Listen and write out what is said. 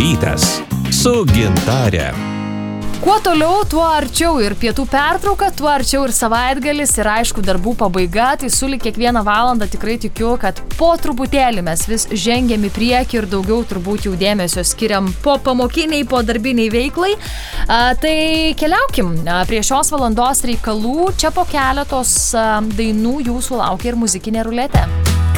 rytas su Gintare. Kuo toliau, tuo arčiau ir pietų pertrauka, tuo arčiau ir savaitgalis ir aišku darbų pabaiga, tai sulig kiekvieną valandą tikrai tikiu, kad po truputėlį mes vis žengiam į priekį ir daugiau turbūt jau dėmesio skiriam po pamokiniai, po darbiniai veiklai. Tai keliaukim prie šios valandos reikalų, čia po keletos dainų jūsų laukia ir muzikinė ruletė.